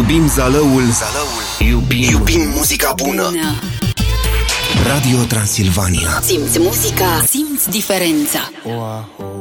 Iubim Zalăul, iubim muzica bună. Radio Transilvania. Simți muzica, simți diferența. Oahu.